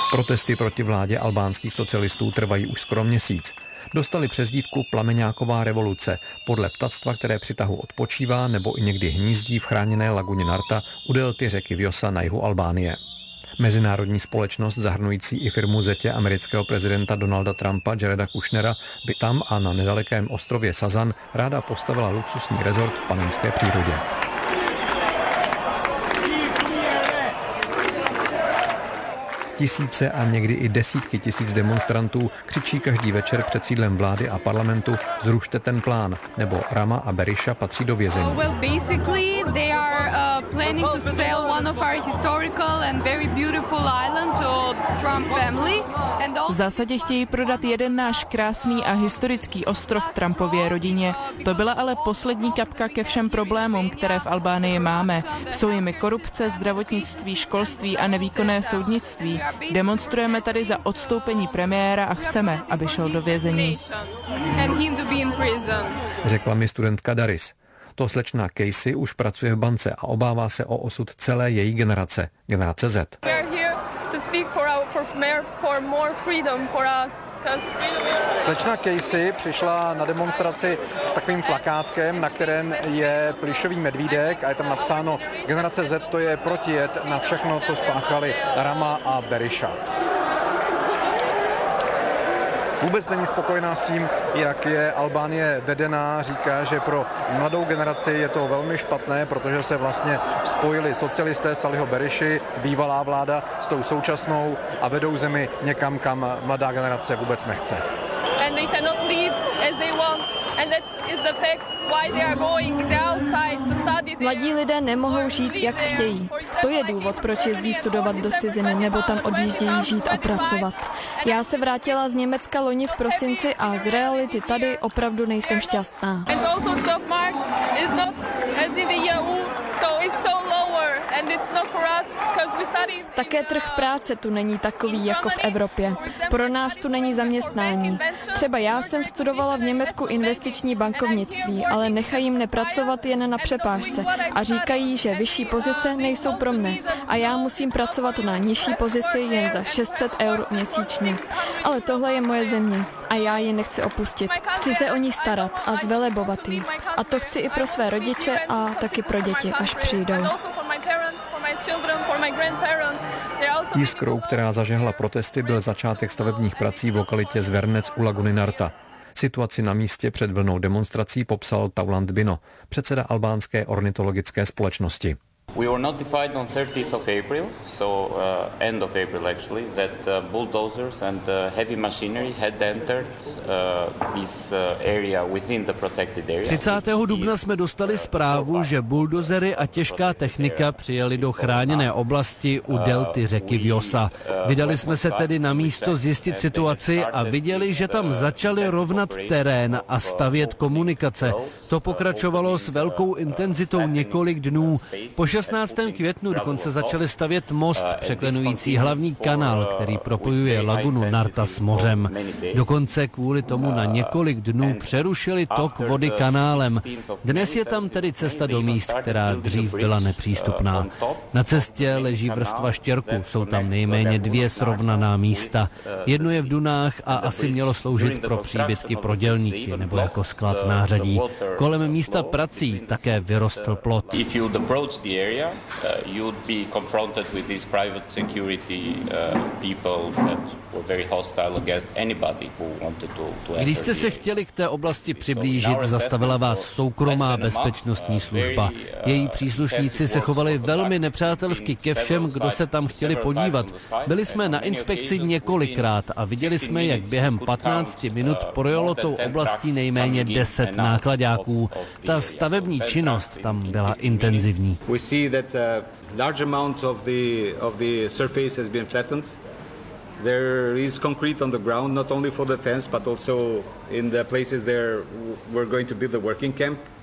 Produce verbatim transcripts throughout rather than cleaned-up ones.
Protesty proti vládě albánských socialistů trvají už skoro měsíc. Dostali přezdívku Plameňáková revoluce, podle ptactva, které při tahu odpočívá nebo i někdy hnízdí v chráněné laguně Narta u delty řeky Vjosa na jihu Albánie. Mezinárodní společnost zahrnující i firmu zetě amerického prezidenta Donalda Trumpa Jareda Kushnera by tam a na nedalekém ostrově Sazan ráda postavila luxusní rezort v panenské přírodě. Tisíce a někdy i desítky tisíc demonstrantů křičí každý večer před sídlem vlády a parlamentu zrušte ten plán, nebo Rama a Berisha patří do vězení. V zásadě chtějí prodat jeden náš krásný a historický ostrov Trumpově rodině. To byla ale poslední kapka ke všem problémům, které v Albánii máme. Jsou jimi korupce, zdravotnictví, školství a nevýkonné soudnictví. Demonstrujeme tady za odstoupení premiéra a chceme, aby šel do vězení. Řekla mi studentka Daris. To slečna Casey už pracuje v bance a obává se o osud celé její generace, generace Z. Slečna Casey přišla na demonstraci s takovým plakátkem, na kterém je plyšový medvídek a je tam napsáno generace Z, to je protijet na všechno, co spáchali Rama a Berisha. Vůbec není spokojená s tím, jak je Albánie vedená. Říká, že pro mladou generaci je to velmi špatné, protože se vlastně spojili socialisté Saliho Beriši, bývalá vláda, s tou současnou a vedou zemi někam, kam mladá generace vůbec nechce. Mladí lidé nemohou žít, jak chtějí. To je důvod, proč jezdí studovat do ciziny nebo tam odjíždějí žít a pracovat. Já se vrátila z Německa loni v prosinci a z reality tady opravdu nejsem šťastná. Také trh práce tu není takový jako v Evropě. Pro nás tu není zaměstnání. Třeba já jsem studovala v Německu investiční bankovnictví, ale nechají mne pracovat jen na přepážce a říkají, že vyšší pozice nejsou pro mne a já musím pracovat na nižší pozici jen za šest set eur měsíčně. Ale tohle je moje země a já ji nechci opustit. Chci se o ní starat a zvelebovat ji. A to chci i pro své rodiče a taky pro děti, až přijdou. Jiskrou, která zažehla protesty, byl začátek stavebních prací v lokalitě Zvernec u laguny Narta. Situaci na místě před vlnou demonstrací popsal Tauland Bino, předseda albánské ornitologické společnosti. We were notified on thirtieth of April, so uh, end of April actually, that uh, bulldozers and uh, heavy machinery had entered uh, this uh, area within the protected area. třicátého dubna jsme dostali zprávu, že buldozery a těžká technika přijeli do chráněné oblasti u delty řeky Vjosa. Vydali jsme se tedy na místo zjistit situaci a viděli, že tam začali rovnat terén a stavět komunikace. To pokračovalo s velkou intenzitou několik dnů. Po šestnáctého květnu dokonce začali stavět most překlenující hlavní kanál, který propojuje lagunu Narta s mořem. Dokonce kvůli tomu na několik dnů přerušili tok vody kanálem. Dnes je tam tedy cesta do míst, která dřív byla nepřístupná. Na cestě leží vrstva štěrku, jsou tam nejméně dvě srovnaná místa. Jedno je v dunách a asi mělo sloužit pro příbytky pro dělníky nebo jako sklad nářadí. Kolem místa prací také vyrostl plot. Area, uh, you'd be confronted with these private security uh, people that were very hostile against anybody who wanted to, to enter. Když jste se chtěli k té oblasti přiblížit, zastavila vás soukromá bezpečnostní služba. Její příslušníci se chovali velmi nepřátelsky ke všem, kdo se tam chtěli podívat. Byli jsme na inspekci několikrát a viděli jsme, jak během patnácti minut projelo tou oblastí nejméně deset nákladáků. Ta stavební činnost tam byla intenzivní. We see that a large amount of the of the surface has been flattened. There is concrete on the ground, not only for the fence, but also in the places there we're going to build a working camp.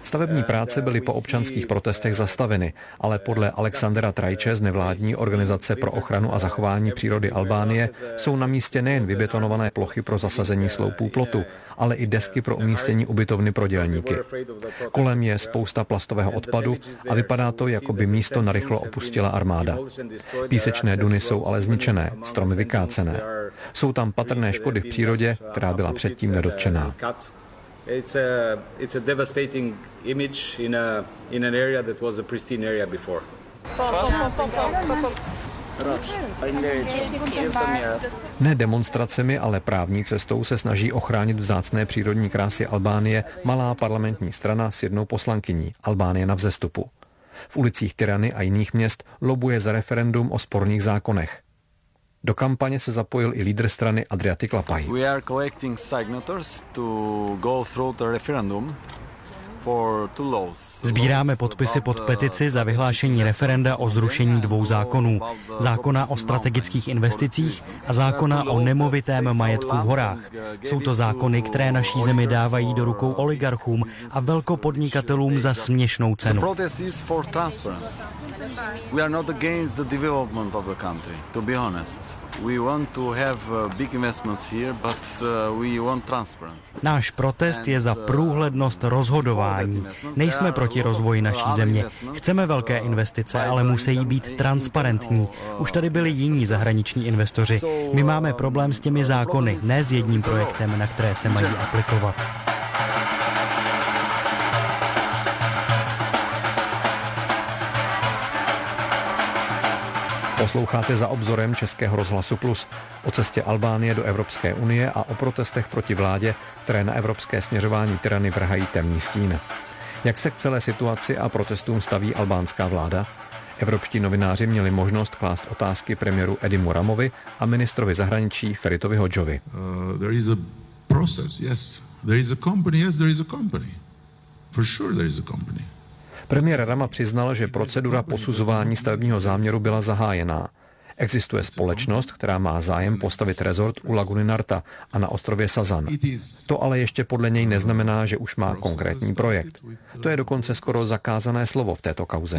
Stavební práce byly po občanských protestech zastaveny, ale podle Alexandera Trajče z nevládní organizace pro ochranu a zachování přírody Albánie jsou na místě nejen vybetonované plochy pro zasazení sloupů plotu, ale i desky pro umístění ubytovny pro dělníky. Kolem je spousta plastového odpadu a vypadá to, jako by místo narychlo opustila armáda. Písečné duny jsou ale zničené, stromy vykácené. Jsou tam patrné škody v přírodě, která byla předtím nedotčená. It's a it's a devastating image in a in an area that was a pristine area before. Ne demonstracemi, ale právní cestou se snaží ochránit vzácné přírodní krásy Albánie malá parlamentní strana s jednou poslankyní, Albánie na vzestupu. V ulicích Tirany a jiných měst lobuje za referendum o sporných zákonech. Do kampaně se zapojil i lídr strany Adriatic Lapaj. We are collecting signatures to go through the referendum for two laws. Sbíráme podpisy pod petici za vyhlášení referenda o zrušení dvou zákonů. Zákona o strategických investicích a zákona o nemovitém majetku v horách. Jsou to zákony, které naší zemi dávají do rukou oligarchům a velkopodnikatelům za směšnou cenu. We are not against the development of the country, to be honest. We want to have big investments here, but we want transparency. Náš protest je za průhlednost rozhodování. Nejsme proti rozvoji naší země. Chceme velké investice, ale musí být transparentní. Už tady byli jiní zahraniční investoři. My máme problém s těmi zákony, ne s jedním projektem, na které se mají aplikovat. Posloucháte Za obzorem Českého rozhlasu Plus o cestě Albánie do Evropské unie a o protestech proti vládě, které na evropské směřování Tirany vrhají temný stín. Jak se k celé situaci a protestům staví albánská vláda? Evropští novináři měli možnost klást otázky premiéru Edimu Ramovi a ministrovi zahraničí Feritovi Hodžovi. Uh, there is a process, yes. There is a company, yes, there is a company. For sure there is a company. Premiér Rama přiznal, že procedura posuzování stavebního záměru byla zahájená. Existuje společnost, která má zájem postavit rezort u laguny Narta a na ostrově Sazan. To ale ještě podle něj neznamená, že už má konkrétní projekt. To je dokonce skoro zakázané slovo v této kauze.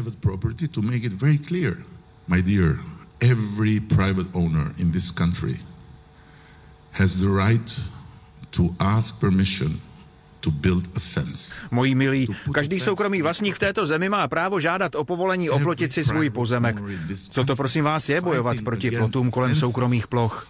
Moji milí, každý soukromý vlastník v této zemi má právo žádat o povolení oplotit si svůj pozemek. Co to prosím vás je bojovat proti plotům kolem soukromých ploch?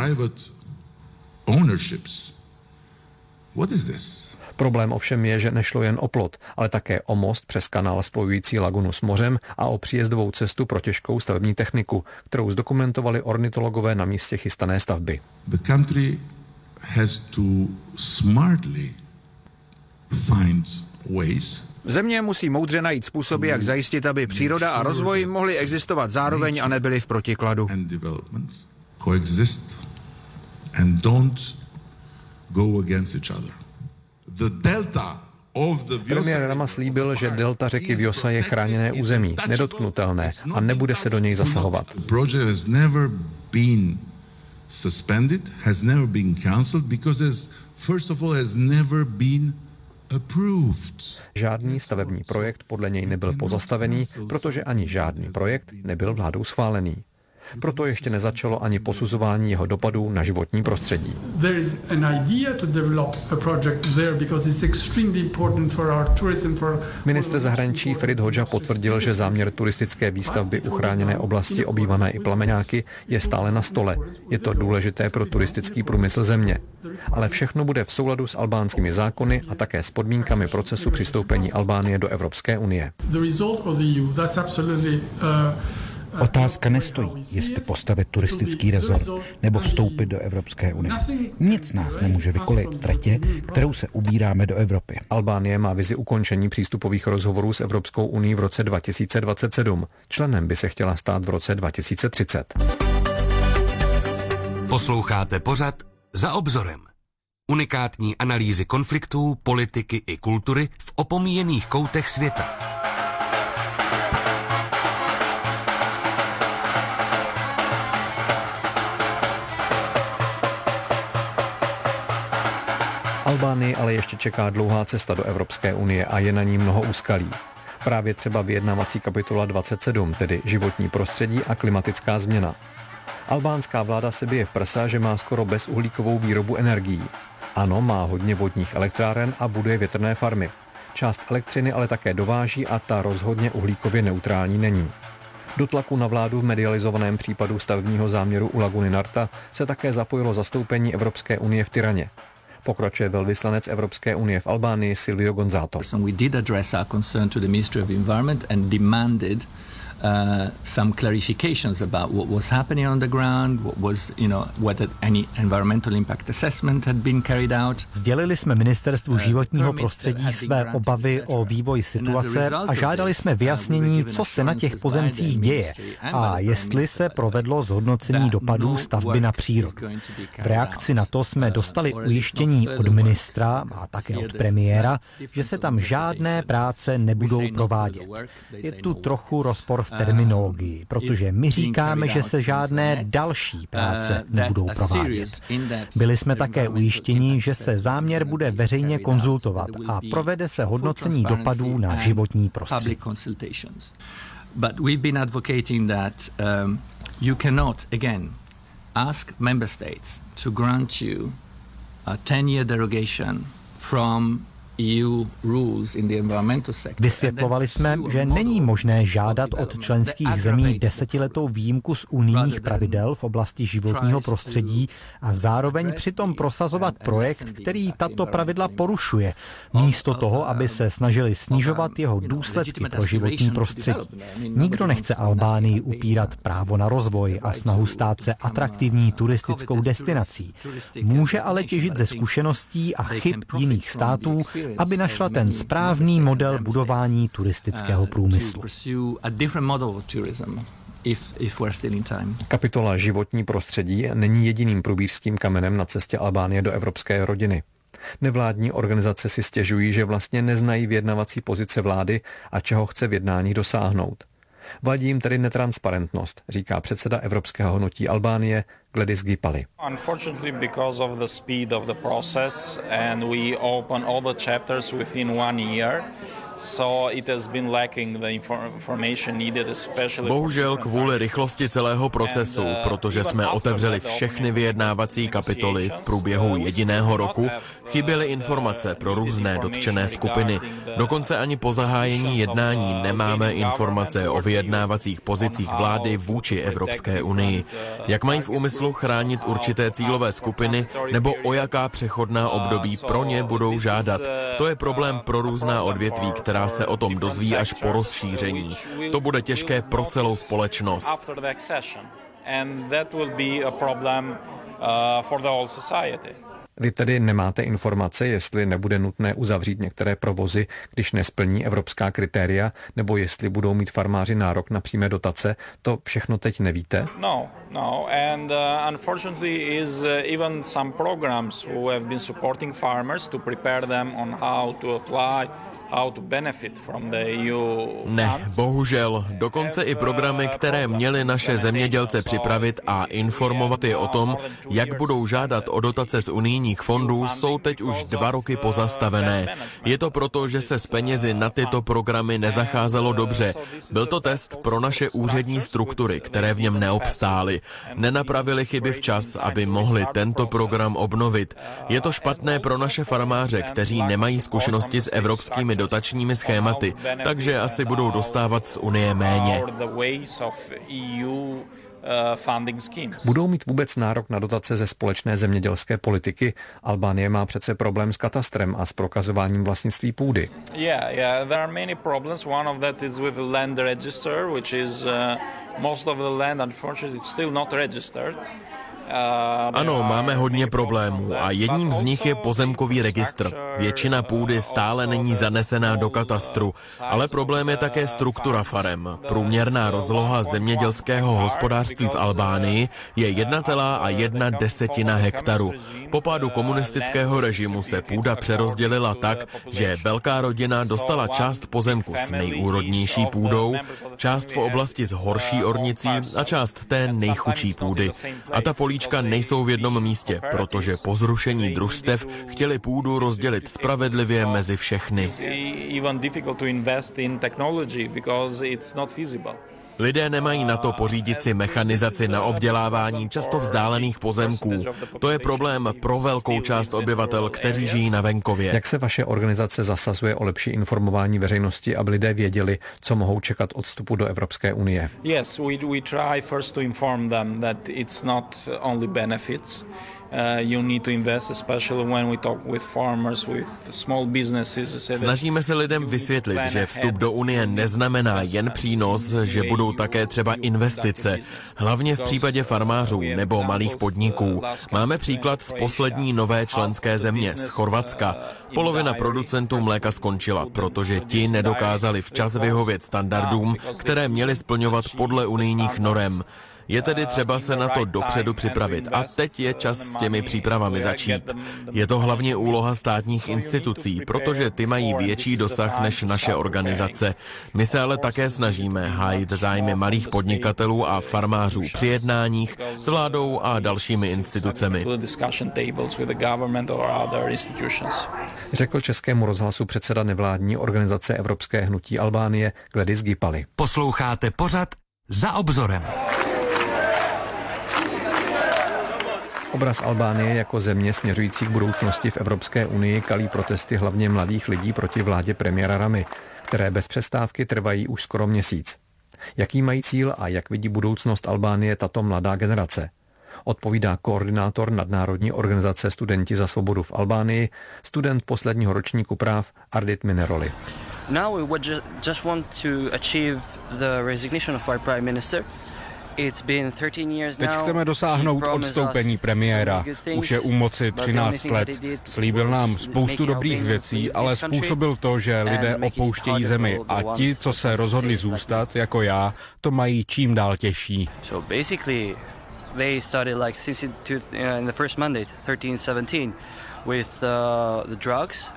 Problém ovšem je, že nešlo jen o plot, ale také o most přes kanál spojující lagunu s mořem a o příjezdovou cestu pro těžkou stavební techniku, kterou zdokumentovali ornitologové na místě chystané stavby. The country has to smartly find ways. Země musí moudře najít způsoby, jak zajistit, aby příroda a rozvoj mohly existovat zároveň a nebyly v protikladu. Premiér Rama slíbil, že delta řeky Vjosa je chráněné území, nedotknutelné a nebude se do něj zasahovat. Suspended, has never been cancelled because as, first of all has never been approved. Žádný stavební projekt podle něj nebyl pozastavený, protože ani žádný projekt nebyl vládou schválený. Proto ještě nezačalo ani posuzování jeho dopadů na životní prostředí. Ministr zahraničí Ferit Hodža potvrdil, že záměr turistické výstavby u chráněné oblasti obývané i plameňáky je stále na stole. Je to důležité pro turistický průmysl země. Ale všechno bude v souladu s albánskými zákony a také s podmínkami procesu přistoupení Albánie do Evropské unie. Otázka nestojí, jestli postavit turistický rezort nebo vstoupit do Evropské unie. Nic nás nemůže vykolejit z tratě, kterou se ubíráme do Evropy. Albánie má vizi ukončení přístupových rozhovorů s Evropskou unií v roce dva tisíce dvacet sedm. Členem by se chtěla stát v roce dva tisíce třicet. Posloucháte pořad Za obzorem. Unikátní analýzy konfliktů, politiky i kultury v opomíjených koutech světa. Albánii ale ještě čeká dlouhá cesta do Evropské unie a je na ní mnoho úskalí. Právě třeba vyjednávací kapitola dvacet sedm, tedy životní prostředí a klimatická změna. Albánská vláda se bije v prsa, že má skoro bezuhlíkovou výrobu energií. Ano, má hodně vodních elektráren a buduje větrné farmy. Část elektřiny ale také dováží a ta rozhodně uhlíkově neutrální není. Do tlaku na vládu v medializovaném případu stavebního záměru u laguny Narta se také zapojilo zastoupení Evropské unie v Tiraně. Pokračuje velvyslanec Evropské unie v Albánii Silvio Gonzato. We did address our concern to the Ministry of Environment and demanded Uh, some clarifications about what was happening on the ground, what was, you know, whether any environmental impact assessment had been carried out. Sdělili jsme ministerstvu životního prostředí své obavy o vývoj situace a žádali jsme vyjasnění, co se na těch pozemcích děje a jestli se provedlo zhodnocení dopadů stavby na přírodu. V reakci na to jsme dostali ujištění od ministra a také od premiéra, že se tam žádné práce nebudou provádět. Je tu trochu rozpor v terminologii, protože my říkáme, že se žádné další práce nebudou provádět. Byli jsme také ujištěni, že se záměr bude veřejně konzultovat a provede se hodnocení dopadů na životní prostředí. But we've been advocating that um, you cannot again ask member states to grant you a ten-year derogation from Vysvětlovali jsme, že není možné žádat od členských zemí desetiletou výjimku z unijních pravidel v oblasti životního prostředí a zároveň přitom prosazovat projekt, který tato pravidla porušuje, místo toho, aby se snažili snižovat jeho důsledky pro životní prostředí. Nikdo nechce Albánii upírat právo na rozvoj a snahu stát se atraktivní turistickou destinací. Může ale těžit ze zkušeností a chyb jiných států, aby našla ten správný model budování turistického průmyslu. Kapitola životní prostředí není jediným průbířským kamenem na cestě Albánie do evropské rodiny. Nevládní organizace si stěžují, že vlastně neznají vyjednavací pozice vlády a čeho chce v jednáních dosáhnout. Vadí jim tedy netransparentnost, říká předseda Evropského hnutí Albánie Gledis Gipali. Unfortunately, because of the speed of the process and we open all the chapters within one year, so it has been lacking the information needed, especially. Bohužel kvůli rychlosti celého procesu, protože jsme otevřeli všechny vyjednávací kapitoly v průběhu jediného roku, chyběly informace pro různé dotčené skupiny. Dokonce ani po zahájení jednání nemáme informace o vyjednávacích pozicích vlády vůči Evropské unii. Jak mají v úmyslu chránit určité cílové skupiny nebo o jaká přechodná období pro ně budou žádat. To je problém pro různá odvětví, která se o tom dozví až po rozšíření. To bude těžké pro celou společnost. Vy tedy nemáte informace, jestli nebude nutné uzavřít některé provozy, když nesplní evropská kritéria, nebo jestli budou mít farmáři nárok na přímé dotace, to všechno teď nevíte? No, no, and uh, unfortunately is uh, even some programs who have been supporting farmers to prepare them on how to apply. Ne, bohužel. Dokonce i programy, které měly naše zemědělce připravit a informovat je o tom, jak budou žádat o dotace z unijních fondů, jsou teď už dva roky pozastavené. Je to proto, že se s penězi na tyto programy nezacházelo dobře. Byl to test pro naše úřední struktury, které v něm neobstály. Nenapravili chyby včas, aby mohli tento program obnovit. Je to špatné pro naše farmáře, kteří nemají zkušenosti s evropskými dotačními schématy, takže asi budou dostávat z Unie méně. Budou mít vůbec nárok na dotace ze společné zemědělské politiky? Albánie má přece problém s katastrem a s prokazováním vlastnictví půdy. Yeah, yeah, there are many problems. One of that is with the land register, which is uh, most of the land unfortunately it's still not registered. Ano, máme hodně problémů a jedním z nich je pozemkový registr. Většina půdy stále není zanesená do katastru, ale problém je také struktura farem. Průměrná rozloha zemědělského hospodářství v Albánii je jedna celá jedna desetina hektaru. Po pádu komunistického režimu se půda přerozdělila tak, že velká rodina dostala část pozemku s nejúrodnější půdou, část v oblasti s horší ornicí a část té nejchudší půdy. A ta polí políčka nejsou v jednom místě, protože po zrušení družstev chtěli půdu rozdělit spravedlivě mezi všechny. Lidé nemají na to pořídit si mechanizaci na obdělávání často vzdálených pozemků. To je problém pro velkou část obyvatel, kteří žijí na venkově. Jak se vaše organizace zasazuje o lepší informování veřejnosti, aby lidé věděli, co mohou čekat od vstupu do Evropské unie? Yes, we we try first to inform them that it's not only benefits. Uh, you need to invest, especially when we talk with farmers, with small businesses. Snažíme se lidem vysvětlit, že vstup do Unie neznamená jen přínos, že budou také třeba investice, hlavně v případě farmářů nebo malých podniků. Máme příklad z poslední nové členské země, z Chorvatska. Polovina producentů mléka skončila, protože ti nedokázali včas vyhovět standardům, které měli splňovat podle unijních norem. Je tedy třeba se na to dopředu připravit a teď je čas s těmi přípravami začít. Je to hlavně úloha státních institucí, protože ty mají větší dosah než naše organizace. My se ale také snažíme hájit zájmy malých podnikatelů a farmářů při jednáních s vládou a dalšími institucemi. Řekl Českému rozhlasu předseda nevládní organizace Evropské hnutí Albánie Gledis Gipali. Posloucháte pořad Za obzorem. Obraz Albánie jako země směřující k budoucnosti v Evropské unii kalí protesty hlavně mladých lidí proti vládě premiéra Ramy, které bez přestávky trvají už skoro měsíc. Jaký mají cíl a jak vidí budoucnost Albánie tato mladá generace? Odpovídá koordinátor nadnárodní organizace Studenti za svobodu v Albánii, student posledního ročníku práv Ardit Mineroli. Now we would ju- just want to achieve the resignation of our prime minister. Teď chceme dosáhnout odstoupení premiéra. Už je u moci třináct let. Slíbil nám spoustu dobrých věcí, ale způsobil to, že lidé opouštějí zemi a ti, co se rozhodli zůstat, jako já, to mají čím dál těžší. They started like since in the first mandate, thirteen seventeen, with uh, the drugs.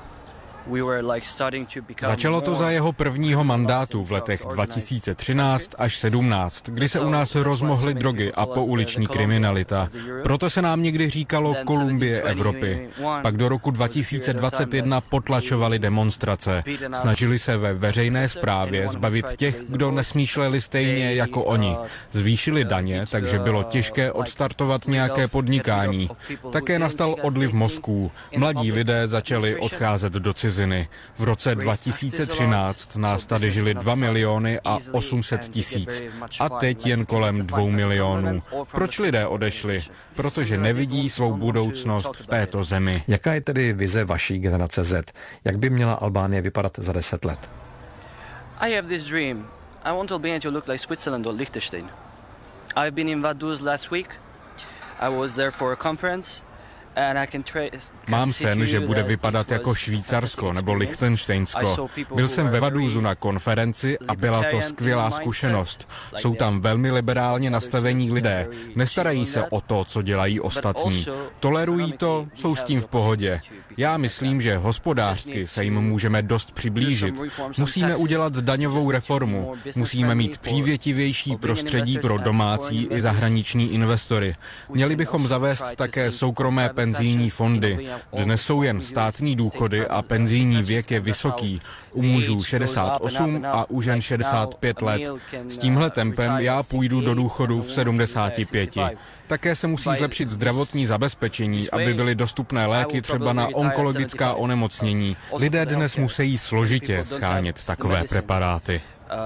Začalo to za jeho prvního mandátu v letech dva tisíce třináct až sedmnáct, kdy se u nás rozmohly drogy a pouliční kriminalita. Proto se nám někdy říkalo Kolumbie Evropy. Pak do roku dva tisíce dvacet jedna potlačovali demonstrace. Snažili se ve veřejné správě zbavit těch, kdo nesmýšleli stejně jako oni. Zvýšili daně, takže bylo těžké odstartovat nějaké podnikání. Také nastal odliv mozků. Mladí lidé začali odcházet do ciziny. V roce dva tisíce třináct nás tady žili dva miliony a osm set tisíc. A teď jen kolem dvou milionů. Proč lidé odešli? Protože nevidí svou budoucnost v této zemi. Jaká je tedy vize vaší generace Z? Jak by měla Albánie vypadat za deset let? I have this dream. I want Albania to look like Switzerland or Liechtenstein. I've been in Vaduz last week. I was there for a conference. Mám sen, že bude vypadat jako Švýcarsko nebo Lichtenštejnsko. Byl jsem ve Vadúzu na konferenci a byla to skvělá zkušenost. Jsou tam velmi liberálně nastavení lidé. Nestarají se o to, co dělají ostatní. Tolerují to, jsou s tím v pohodě. Já myslím, že hospodářsky se jim můžeme dost přiblížit. Musíme udělat daňovou reformu. Musíme mít přívětivější prostředí pro domácí i zahraniční investory. Měli bychom zavést také soukromé penzijní fondy. Dnes jsou jen státní důchody a penzijní věk je vysoký. U mužů šedesát osm a u žen šedesát pět let. S tímhle tempem já půjdu do důchodu v sedmdesáti pěti. Také se musí zlepšit zdravotní zabezpečení, aby byly dostupné léky třeba na onkologická onemocnění. Lidé dnes musí složitě shánět takové preparáty.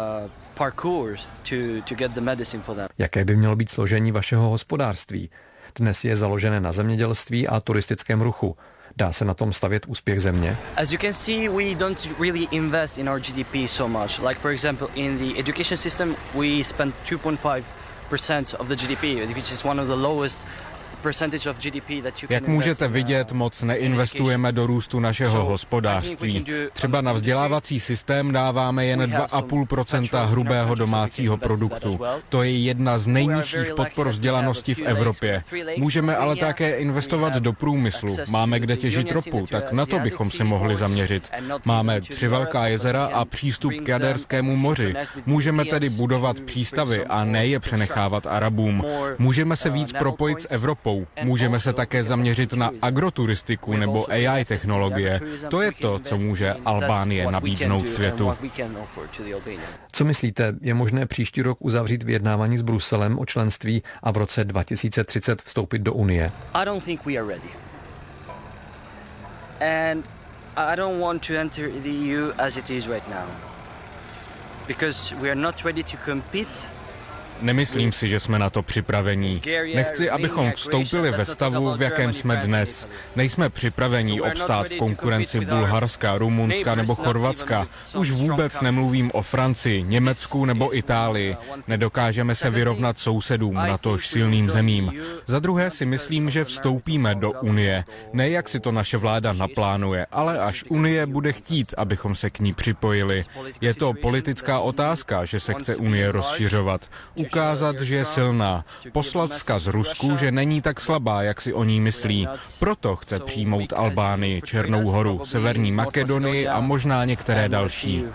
Jaké by mělo být složení vašeho hospodářství? Dnes je založené na zemědělství a turistickém ruchu. Dá se na tom stavět úspěch země? As you can see, we don't really invest in our G D P so much. Like for example, in the education system, we spend two point five percent of the G D P, which is one of the lowest Jak můžete vidět, moc neinvestujeme do růstu našeho hospodářství. Třeba na vzdělávací systém dáváme jen dva a půl procenta hrubého domácího produktu. To je jedna z nejnižších podpor vzdělanosti v Evropě. Můžeme ale také investovat do průmyslu. Máme kde těžit ropu, tak na to bychom se mohli zaměřit. Máme tři velká jezera a přístup k Jaderskému moři. Můžeme tedy budovat přístavy a ne je přenechávat Arabům. Můžeme se víc propojit s Evropou. Můžeme se také zaměřit na agroturistiku nebo A I technologie. To je to, co může Albánie nabídnout světu. Co myslíte, je možné příští rok uzavřít vyjednávání s Bruselem o členství a v roce dva tisíce třicet vstoupit do Unie? I don't think we are ready. And I don't want to enter the E U as it is right now. Because we are not ready to compete. Nemyslím si, že jsme na to připravení. Nechci, abychom vstoupili ve stavu, v jakém jsme dnes. Nejsme připravení obstát v konkurenci Bulharska, Rumunska nebo Chorvatska. Už vůbec nemluvím o Francii, Německu nebo Itálii. Nedokážeme se vyrovnat sousedům, natož silným zemím. Za druhé si myslím, že vstoupíme do Unie. Ne jak si to naše vláda naplánuje, ale až Unie bude chtít, abychom se k ní připojili. Je to politická otázka, že se chce Unie rozšiřovat. Ukázat, že je silná. Poslat vzkaz Rusku, že není tak slabá, jak si o ní myslí. Proto chce přijmout Albánii, Černou Horu, Severní Makedonii a možná některé další.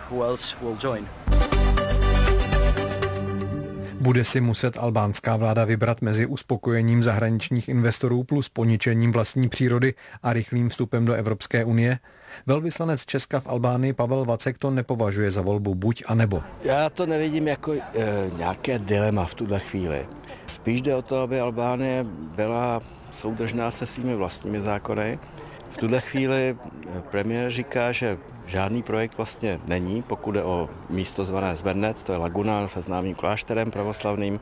Bude si muset albánská vláda vybrat mezi uspokojením zahraničních investorů plus poničením vlastní přírody a rychlým vstupem do Evropské unie? Velvyslanec Česka v Albánii Pavel Vacek to nepovažuje za volbu buď a nebo. Já to nevidím jako e, nějaké dilema v tuhle chvíli. Spíš jde o to, aby Albánie byla soudržná se svými vlastními zákony. V tuhle chvíli premiér říká, že žádný projekt vlastně není, pokud jde o místo zvané Zbernec, to je laguna se známým klášterem pravoslavným.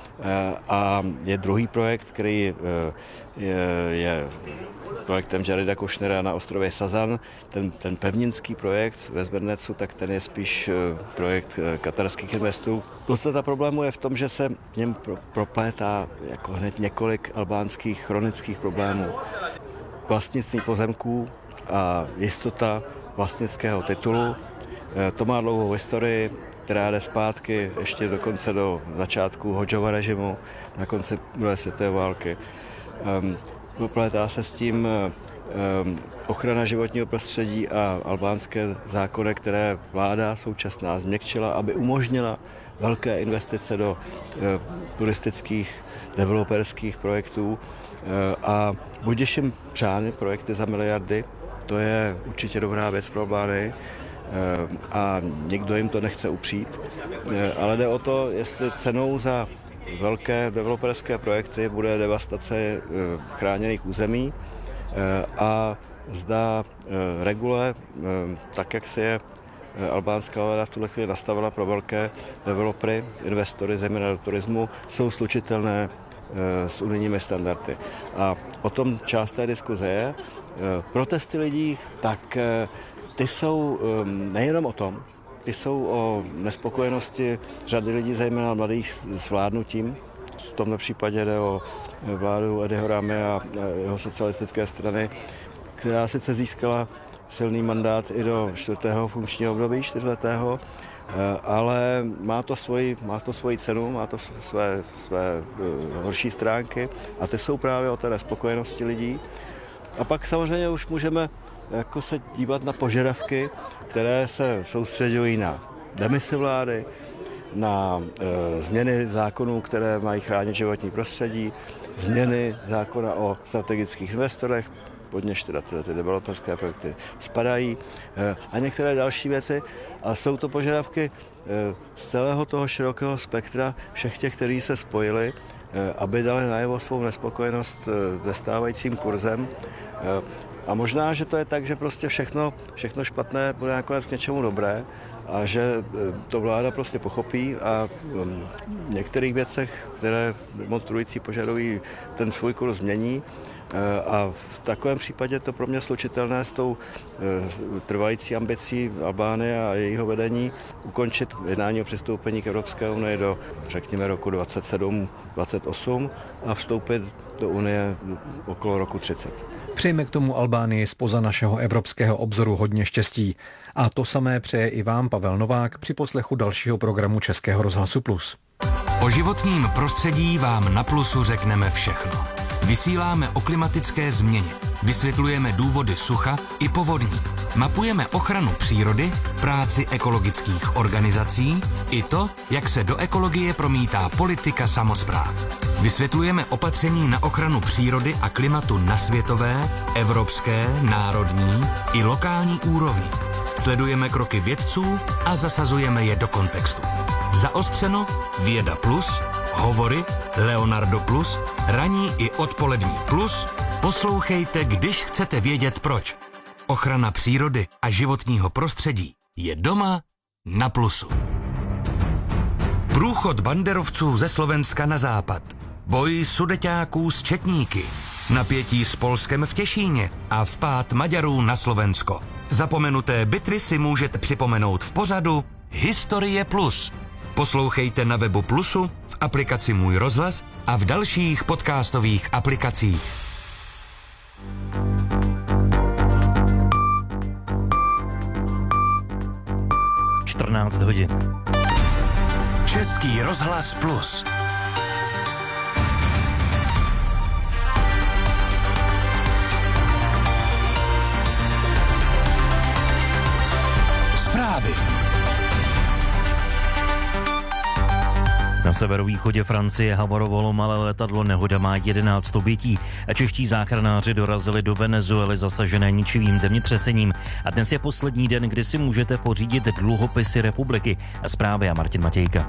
A je druhý projekt, který je, je projektem Jarida Kušnera na ostrově Sazan. Ten, ten pevninský projekt ve Zbernecu, tak ten je spíš projekt katarských investorů. Podstata problému je v tom, že se v něm proplétá jako hned několik albánských chronických problémů. Vlastnictví pozemků a jistota vlastnického titulu. To má dlouhou historii, která jde zpátky ještě dokonce do začátku Hodžova režimu, na konci druhé světové války. Um, Poplétá se s tím um, ochrana životního prostředí a albánské zákony, které vláda současná změkčila, aby umožnila velké investice do uh, turistických, developerských projektů uh, a budiž jim přány projekty za miliardy, to je určitě dobrá věc pro Albánii a nikdo jim to nechce upřít, ale jde o to, jestli cenou za velké developerské projekty bude devastace chráněných území a zda regule, tak jak si je albánská vláda v tuhle chvíli nastavila pro velké developery, investory, zejména do turismu, jsou slučitelné s unijními standardy. A o tom část té diskuze je. Protesty lidí, tak ty jsou nejenom o tom, ty jsou o nespokojenosti řady lidí, zejména mladých, s vládnutím. V tomto případě jde o vládu Edyho Ramy a jeho socialistické strany, která sice získala silný mandát i do čtvrtého funkčního období, čtyřletého, ale má to svoji, má to svoji cenu, má to své, své horší stránky a ty jsou právě o té nespokojenosti lidí. A pak samozřejmě už můžeme jako se dívat na požadavky, které se soustředují na demisi vlády, na e, změny zákonů, které mají chránit životní prostředí, změny zákona o strategických investorech, pod něž teda ty, ty developerské projekty spadají, e, a některé další věci. A jsou to požadavky e, z celého toho širokého spektra všech těch, kteří se spojili, e, aby dali najevo svou nespokojenost e, se stávajícím kurzem. E, A možná, že to je tak, že prostě všechno, všechno špatné bude nakonec k něčemu dobré a že to vláda prostě pochopí a v některých věcech, které demonstrující požadují, ten svůj kurz změní A v takovém případě to pro mě slučitelné s tou trvající ambicí Albánie a jejího vedení ukončit jednání o přistoupení k Evropské unii do, řekněme, roku dvacet sedm dvacet osm a vstoupit do Unie okolo roku třicet. Přejeme k tomu Albánii zpoza našeho evropského obzoru hodně štěstí. A to samé přeje i vám Pavel Novák při poslechu dalšího programu Českého rozhlasu Plus. O životním prostředí vám na Plusu řekneme všechno. Vysíláme o klimatické změně, vysvětlujeme důvody sucha i povodní, mapujeme ochranu přírody, práci ekologických organizací i to, jak se do ekologie promítá politika samospráv. Vysvětlujeme opatření na ochranu přírody a klimatu na světové, evropské, národní i lokální úrovni. Sledujeme kroky vědců a zasazujeme je do kontextu. Zaostřeno, Věda Plus, Hovory, Leonardo Plus, ranní i odpolední Plus. Poslouchejte, když chcete vědět proč. Ochrana přírody a životního prostředí je doma na Plusu. Průchod banderovců ze Slovenska na západ. Boj sudeťáků s četníky. Napětí s Polskem v Těšíně a vpád Maďarů na Slovensko. Zapomenuté bitvy si můžete připomenout v pořadu Historie Plus. Poslouchejte na webu Plusu, v aplikaci Můj rozhlas a v dalších podcastových aplikacích. čtrnáct hodin. Český rozhlas Plus. Zprávy. Na severovýchodě Francie havarovalo malé letadlo, nehoda má jedenáct obětí. Čeští záchranáři dorazili do Venezuely zasažené ničivým zemětřesením. A dnes je poslední den, kdy si můžete pořídit dluhopisy republiky. Zprávy a Martin Matějka.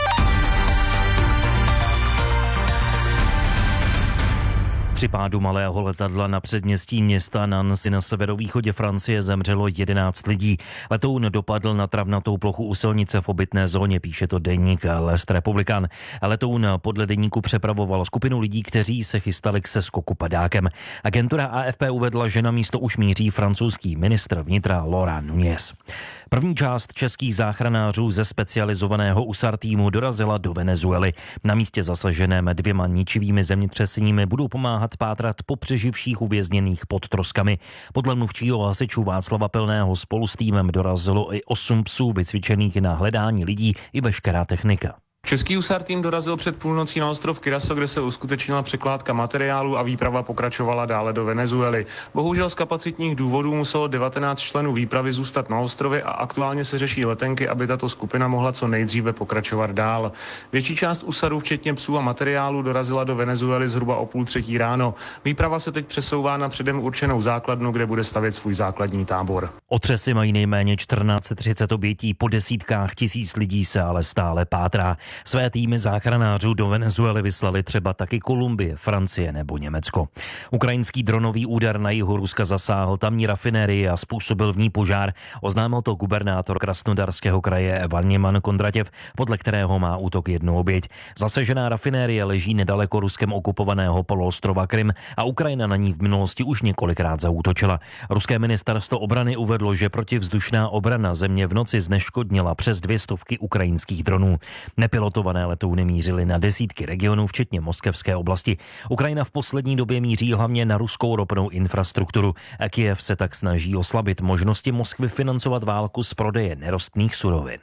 Při pádu malého letadla na předměstí města Nancy na severovýchodě Francie zemřelo jedenáct lidí. Letoun dopadl na travnatou plochu u silnice v obytné zóně, píše to deník L'Est Republican. Letoun podle deníku přepravoval skupinu lidí, kteří se chystali k seskoku padákem. Agentura A F P uvedla, že na místo už míří francouzský ministr vnitra Laurent Nunez. První část českých záchranářů ze specializovaného U S A R týmu dorazila do Venezuely. Na místě zasaženém dvěma ničivými zemětřeseními budou pomáhat pátrat po přeživších uvězněných pod troskami. Podle mluvčího hasičů Václava Pilného spolu s týmem dorazilo i osm psů vycvičených na hledání lidí i veškerá technika. Český U S A R tým dorazil před půlnocí na ostrov Curaçao, kde se uskutečnila překládka materiálu a výprava pokračovala dále do Venezuely. Bohužel z kapacitních důvodů muselo devatenáct členů výpravy zůstat na ostrově a aktuálně se řeší letenky, aby tato skupina mohla co nejdříve pokračovat dál. Větší část U S A R u, včetně psů a materiálu, dorazila do Venezuely zhruba o půl třetí ráno. Výprava se teď přesouvá na předem určenou základnu, kde bude stavět svůj základní tábor. Otřesy mají nejméně čtrnáct set třicet obětí, po desítkách tisíc lidí se ale stále pátrá. Své týmy záchranářů do Venezuely vyslali třeba taky Kolumbie, Francie nebo Německo. Ukrajinský dronový úder na jihu Ruska zasáhl tamní rafinérii a způsobil v ní požár. Oznámil to gubernátor Krasnodarského kraje Vladimír Kondratěv, podle kterého má útok jednu oběť. Zasažená rafinérie leží nedaleko Ruskem okupovaného poloostrova Krym a Ukrajina na ní v minulosti už několikrát zaútočila. Ruské ministerstvo obrany uvedlo, že protivzdušná obrana země v noci zneškodnila přes dvě stovky ukrajinských dronů. Nepilotované letouny mířily na desítky regionů, včetně moskevské oblasti. Ukrajina v poslední době míří hlavně na ruskou ropnou infrastrukturu. A Kyjev se tak snaží oslabit možnosti Moskvy financovat válku z prodeje nerostných surovin.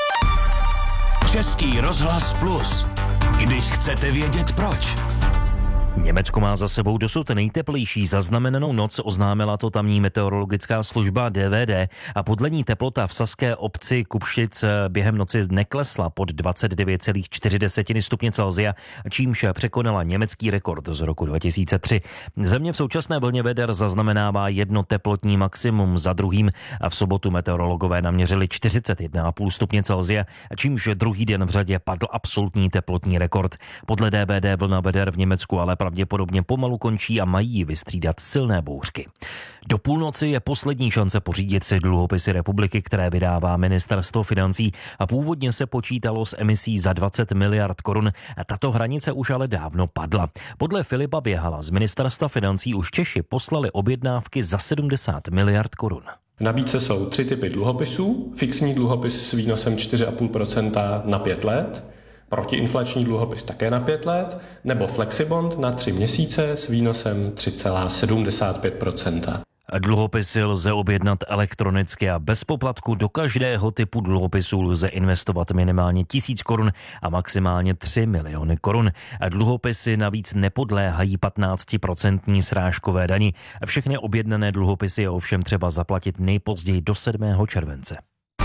Český rozhlas Plus. Když chcete vědět proč. Německo má za sebou dosud nejteplejší zaznamenanou noc, oznámila to tamní meteorologická služba D V D a podle ní teplota v saské obci Kupšic během noci neklesla pod dvacet devět celá čtyři stupně Celsia, čímž překonala německý rekord z roku dva tisíce tři. Země v současné vlně veder zaznamenává jedno teplotní maximum za druhým a v sobotu meteorologové naměřili čtyřicet jedna celá pět stupně Celsia, čímž druhý den v řadě padl absolutní teplotní rekord. Podle D V D vlna veder v Německu ale pravděpodobně pomalu končí a mají vystřídat silné bouřky. Do půlnoci je poslední šance pořídit si dluhopisy republiky, které vydává ministerstvo financí a původně se počítalo s emisí za dvacet miliard korun. Tato hranice už ale dávno padla. Podle Filipa Běhala z ministerstva financí už Češi poslali objednávky za sedmdesát miliard korun. V nabídce jsou tři typy dluhopisů. Fixní dluhopis s výnosem čtyři celá pět procenta na pět let, protiinflační dluhopis také na pět let, nebo flexibond na tři měsíce s výnosem tři celá sedmdesát pět procenta. Dluhopisy lze objednat elektronicky a bez poplatku. Do každého typu dluhopisu lze investovat minimálně tisíc korun a maximálně tři miliony korun. Dluhopisy navíc nepodléhají patnáctiprocentní srážkové dani. Všechny objednané dluhopisy je ovšem třeba zaplatit nejpozději do sedmého července.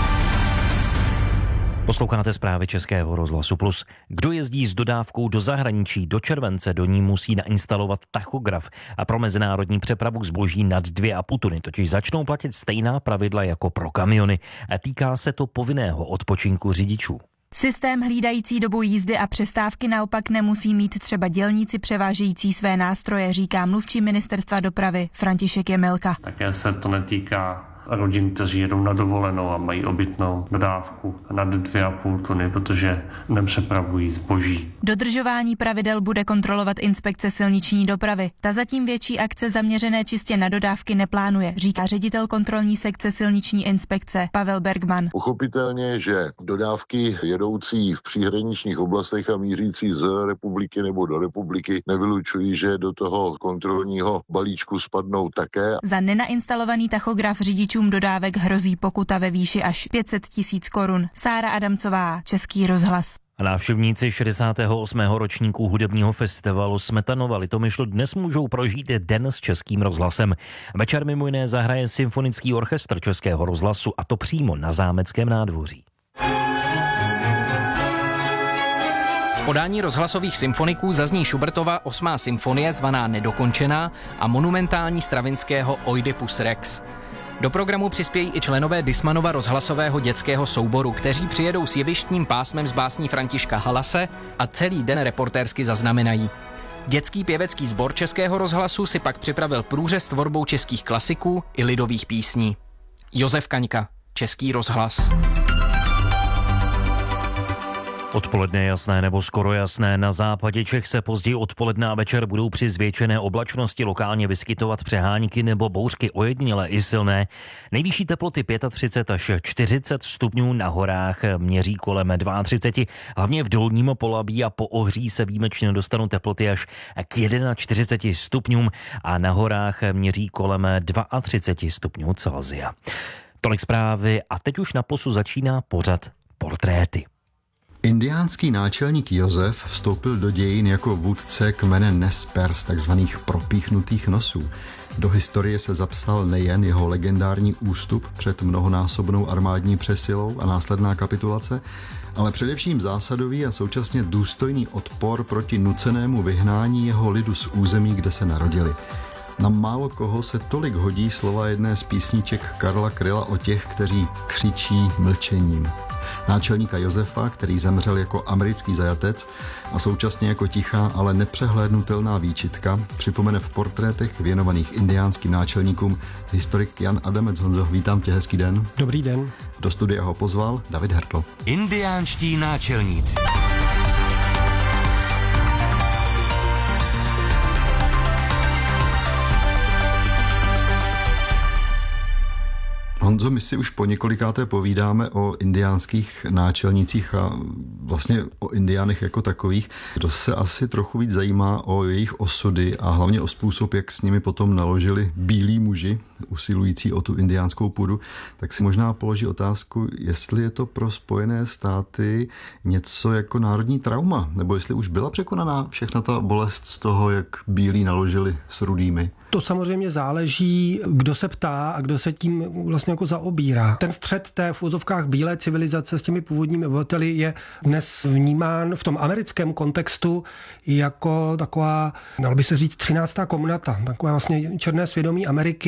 Posloucháte zprávy Českého rozhlasu Plus. Kdo jezdí s dodávkou do zahraničí do července, do ní musí nainstalovat tachograf a pro mezinárodní přepravu zboží nad dvě a půl tuny totiž začnou platit stejná pravidla jako pro kamiony a týká se to povinného odpočinku řidičů. Systém hlídající dobu jízdy a přestávky naopak nemusí mít třeba dělníci převážející své nástroje, říká mluvčí ministerstva dopravy František Jemelka. Také se to netýká rodin, kteří jedou na dovolenou a mají obytnou dodávku nad dvě a půl tuny, protože nepřepravují zboží. Dodržování pravidel bude kontrolovat inspekce silniční dopravy. Ta zatím větší akce zaměřené čistě na dodávky neplánuje, říká ředitel kontrolní sekce silniční inspekce Pavel Bergman. Pochopitelně, že dodávky jedoucí v příhraničních oblastech a mířící z republiky nebo do republiky nevylučují, že do toho kontrolního balíčku spadnou také. Za nenainstalovaný tachograf řidičů dodávek hrozí pokuta ve výši až pět set tisíc korun. Sára Adamcová, Český rozhlas. Návštěvníci šedesátého osmého ročníku hudebního festivalu Smetanova Litomyšl dnes můžou prožít den s Českým rozhlasem. Večer mimo jiné zahraje symfonický orchestr Českého rozhlasu, a to přímo na Zámeckém nádvoří. V podání rozhlasových symfoniků zazní Schubertova osmá symfonie zvaná Nedokončená a monumentální Stravinského Oidipus Rex. Do programu přispějí i členové Dismanova rozhlasového dětského souboru, kteří přijedou s jevištním pásmem z básní Františka Halase a celý den reportérsky zaznamenají. Dětský pěvecký sbor Českého rozhlasu si pak připravil průřez tvorbou českých klasiků i lidových písní. Josef Kaňka, Český rozhlas. Odpoledne jasné nebo skoro jasné. Na západě Čech se později odpoledne a večer budou při zvětšené oblačnosti lokálně vyskytovat přehánky nebo bouřky, ojedinělé i silné. Nejvyšší teploty třicet pět až čtyřicet stupňů, na horách měří kolem třicet dva, hlavně v dolním Polabí a po Ohří se výjimečně dostanou teploty až k čtyřicet jedna stupňům a na horách měří kolem třicet dva stupňů Celsia. Tolik zprávy a teď už na Plusu začíná pořad Portréty. Indiánský náčelník Josef vstoupil do dějin jako vůdce kmene Nez Perce, takzvaných propíchnutých nosů. Do historie se zapsal nejen jeho legendární ústup před mnohonásobnou armádní přesilou a následná kapitulace, ale především zásadový a současně důstojný odpor proti nucenému vyhnání jeho lidu z území, kde se narodili. Na málo koho se tolik hodí slova jedné z písniček Karla Kryla o těch, kteří křičí mlčením. Náčelníka Josefa, který zemřel jako americký zajatec a současně jako tichá, ale nepřehlédnutelná výčitka, připomene v portrétech věnovaných indiánským náčelníkům historik Jan Adamec. Honzo, vítám tě, hezký den. Dobrý den. Do studia ho pozval David Hertl. Indiánští náčelníci. Honzo, my si už po několikáté povídáme o indiánských náčelnících a vlastně o indiánech jako takových. Kdo se asi trochu víc zajímá o jejich osudy a hlavně o způsob, jak s nimi potom naložili bílí muži, usilující o tu indiánskou půdu, tak si možná položí otázku, jestli je to pro Spojené státy něco jako národní trauma, nebo jestli už byla překonaná všechna ta bolest z toho, jak bílí naložili s rudými. To samozřejmě záleží, kdo se ptá a kdo se tím vlastně jako zaobírá. Ten střet té v úzovkách bílé civilizace s těmi původními obyvateli je dnes vnímán v tom americkém kontextu jako taková, dalo by se říct, třináctá komnata, takové vlastně černé svědomí Ameriky,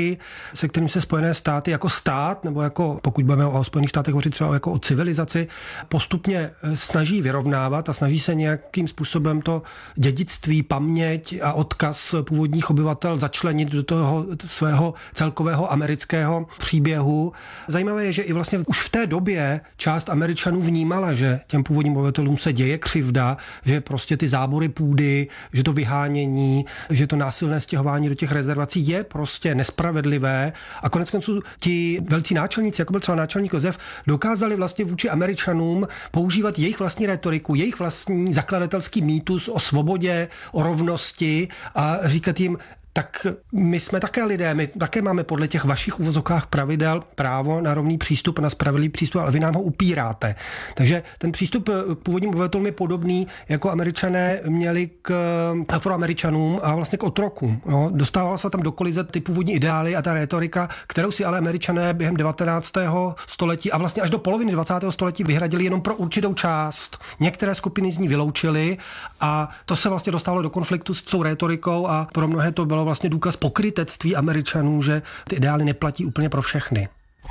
se kterým se Spojené státy jako stát, nebo jako, pokud budeme o Spojených státech hovořit třeba jako o civilizaci, postupně snaží vyrovnávat a snaží se nějakým způsobem to dědictví, paměť a odkaz původních obyvatel začlenit do toho svého celkového amerického příběhu. Zajímavé je, že i vlastně už v té době část Američanů vnímala, že těm původním obyvatelům se děje křivda, že prostě ty zábory půdy, že to vyhánění, že to násilné stěhování do těch rezervací je prostě nespravedlivé a koneckonců ti velcí náčelníci, jako byl třeba náčelník Josef, dokázali vlastně vůči Američanům používat jejich vlastní retoriku, jejich vlastní zakladatelský mýtus o svobodě, o rovnosti a říkat jim, tak my jsme také lidé, my také máme podle těch vašich uvozovkách pravidel právo na rovný přístup, na spravedlivý přístup, ale vy nám ho upíráte. Takže ten přístup k původním obyvatelům je podobný, jako Američané měli k Afroameričanům a vlastně k otrokům. No, dostávala se tam do kolize ty původní ideály a ta rétorika, kterou si ale Američané během devatenáctého století a vlastně až do poloviny dvacátého století vyhradili jenom pro určitou část. Některé skupiny z ní vyloučili a to se vlastně dostalo do konfliktu s tou rétorikou a pro mnohé to bylo vlastně důkaz pokrytectví Američanů, že ty ideály neplatí úplně pro všechny.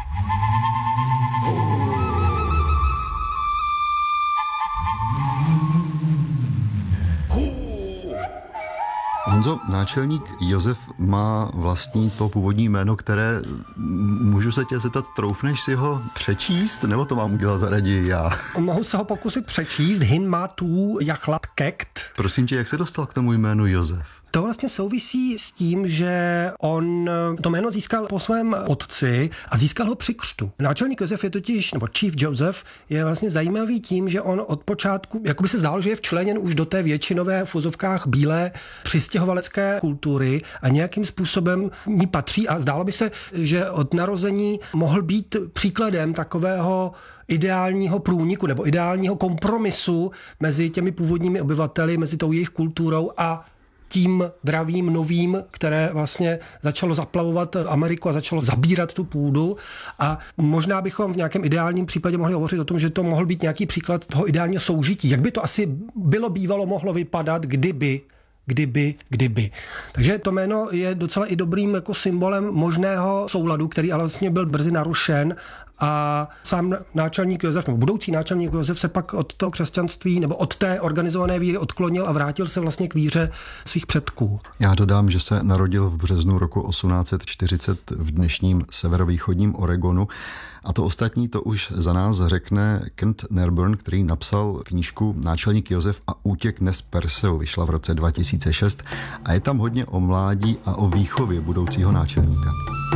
Honzo, náčelník Josef má vlastní to původní jméno, které, můžu se tě zeptat, troufneš si ho přečíst, nebo to mám udělat raději já? Mohu se ho pokusit přečíst. Hin má tu jachlat kekt. Prosím tě, jak se dostal k tomu jménu Josef? To vlastně souvisí s tím, že on to jméno získal po svém otci a získal ho při křtu. Náčelník Josef je totiž, nebo Chief Joseph, je vlastně zajímavý tím, že on od počátku, jako by se zdálo, že je včleněn už do té většinové v uvozovkách bílé přistěhovalecké kultury a nějakým způsobem ní patří a zdálo by se, že od narození mohl být příkladem takového ideálního průniku nebo ideálního kompromisu mezi těmi původními obyvateli, mezi tou jejich kulturou a tím dravým novým, které vlastně začalo zaplavovat Ameriku a začalo zabírat tu půdu a možná bychom v nějakém ideálním případě mohli hovořit o tom, že to mohl být nějaký příklad toho ideálního soužití. Jak by to asi bylo bývalo mohlo vypadat, kdyby kdyby, kdyby. Takže to jméno je docela i dobrým jako symbolem možného souladu, který ale vlastně byl brzy narušen a sám náčelník Josef, nebo budoucí náčelník Josef se pak od toho křesťanství nebo od té organizované víry odklonil a vrátil se vlastně k víře svých předků. Já dodám, že se narodil v březnu roku osmnáct set čtyřicet v dnešním severovýchodním Oregonu. A to ostatní to už za nás řekne Kent Nerburn, který napsal knížku Náčelník Josef a útěk Nez Perceu. Vyšla v roce dva tisíce šest a je tam hodně o mládí a o výchově budoucího náčelníka.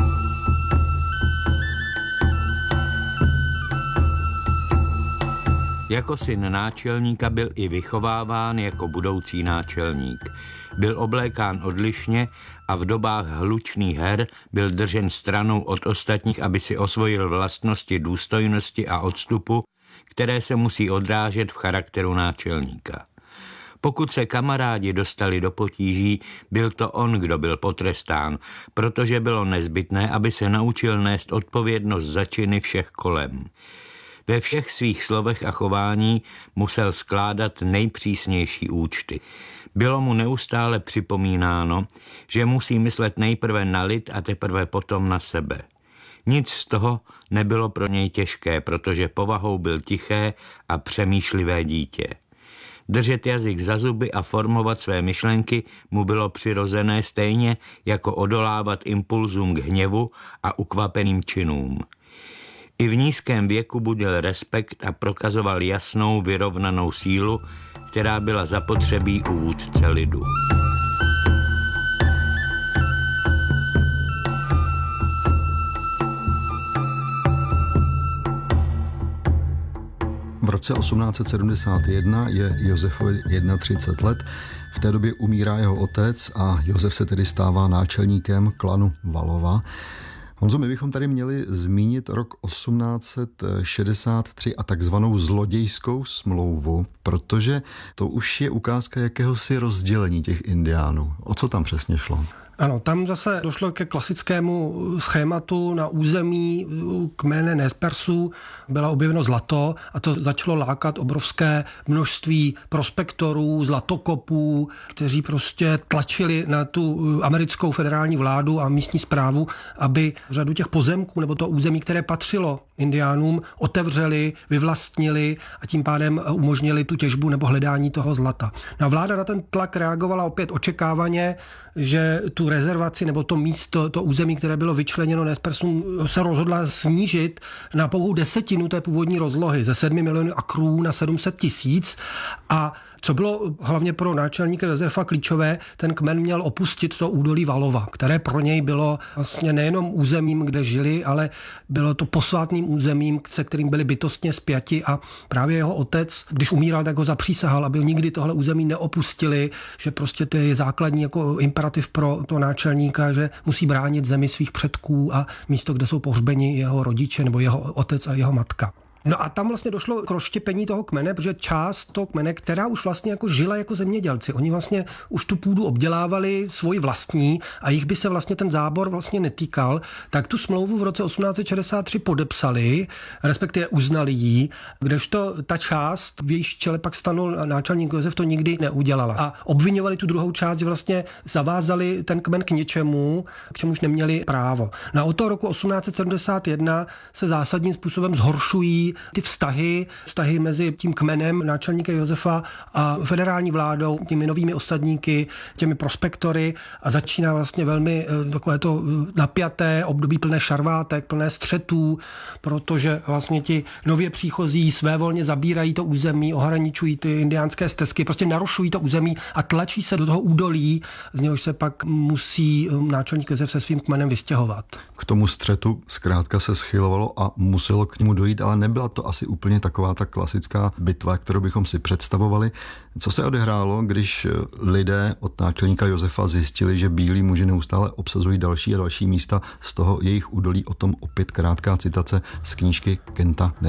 Jako syn náčelníka byl i vychováván jako budoucí náčelník. Byl oblékán odlišně a v dobách hlučných her byl držen stranou od ostatních, aby si osvojil vlastnosti důstojnosti a odstupu, které se musí odrážet v charakteru náčelníka. Pokud se kamarádi dostali do potíží, byl to on, kdo byl potrestán, protože bylo nezbytné, aby se naučil nést odpovědnost za činy všech kolem. Ve všech svých slovech a chování musel skládat nejpřísnější účty. Bylo mu neustále připomínáno, že musí myslet nejprve na lid a teprve potom na sebe. Nic z toho nebylo pro něj těžké, protože povahou byl tiché a přemýšlivé dítě. Držet jazyk za zuby a formovat své myšlenky mu bylo přirozené stejně jako odolávat impulzům k hněvu a ukvapeným činům. I v nízkém věku budil respekt a prokazoval jasnou, vyrovnanou sílu, která byla zapotřebí u vůdce lidu. V roce osmnáct set sedmdesát jedna je Josefovi třicet jedna let. V té době umírá jeho otec a Josef se tedy stává náčelníkem klanu Valova. Honzo, my bychom tady měli zmínit rok osmnáct set šedesát tři a takzvanou zlodějskou smlouvu, protože to už je ukázka jakéhosi rozdělení těch indiánů. O co tam přesně šlo? Ano, tam zase došlo ke klasickému schématu. Na území kmene Nespersů bylo objeveno zlato a to začalo lákat obrovské množství prospektorů, zlatokopů, kteří prostě tlačili na tu americkou federální vládu a místní správu, aby řadu těch pozemků nebo to území, které patřilo indiánům, otevřeli, vyvlastnili a tím pádem umožnili tu těžbu nebo hledání toho zlata. No, vláda na ten tlak reagovala opět očekávaně, že tu rezervaci nebo to místo, to území, které bylo vyčleněno Nespersům, se rozhodla snížit na pouhou desetinu té původní rozlohy ze sedmi milionů akrů na sedm set tisíc a co bylo hlavně pro náčelníka Josefa klíčové, ten kmen měl opustit to údolí Valova, které pro něj bylo vlastně nejenom územím, kde žili, ale bylo to posvátným územím, se kterým byli bytostně spjati a právě jeho otec, když umíral, tak ho zapřísahal, aby nikdy tohle území neopustili, že prostě to je základní jako imperativ pro toho náčelníka, že musí bránit zemi svých předků a místo, kde jsou pohřbeni jeho rodiče nebo jeho otec a jeho matka. No a tam vlastně došlo k rozštěpení toho kmene, protože část toho kmene, která už vlastně jako žila jako zemědělci, oni vlastně už tu půdu obdělávali svoji vlastní a jich by se vlastně ten zábor vlastně netýkal, tak tu smlouvu v roce osmnáct set šedesát tři podepsali, respektive uznali ji, kdežto ta část, v jejich čele pak stanul náčelník Josef, to nikdy neudělala. A obviňovali tu druhou část, že vlastně zavázali ten kmen k něčemu, k čemuž neměli právo. Na od toho roku osmnáct set sedmdesát jedna se zásadním způsobem zhoršují ty vztahy, vztahy mezi tím kmenem náčelníka Josefa a federální vládou, těmi novými osadníky, těmi prospektory a začíná vlastně velmi takové to napjaté období plné šarvátek, plné střetů, protože vlastně ti nově příchozí svévolně zabírají to území, ohraničují ty indiánské stezky, prostě narušují to území a tlačí se do toho údolí, z něhož se pak musí náčelník Josef se svým kmenem vystěhovat. K tomu střetu zkrátka se schylovalo a muselo k němu dojít, ale nebyla to asi úplně taková ta klasická bitva, kterou bychom si představovali. Co se odehrálo, když lidé od náčelníka Josefa zjistili, že bílí muži neustále obsazují další a další místa z toho jejich údolí? O tom opět krátká citace z knížky Kenta